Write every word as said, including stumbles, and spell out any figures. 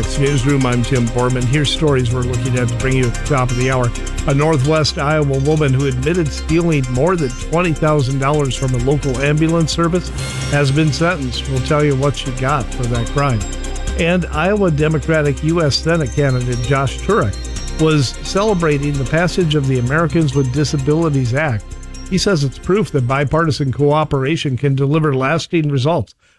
Sports Newsroom. I'm Tim Borman. Here's stories we're looking at to bring you at the top of the hour. A Northwest Iowa woman who admitted stealing more than twenty thousand dollars from a local ambulance service has been sentenced. We'll tell you what she got for that crime. And Iowa Democratic U S Senate candidate Josh Turek was celebrating the passage of the Americans with Disabilities Act. He says it's proof that bipartisan cooperation can deliver lasting results.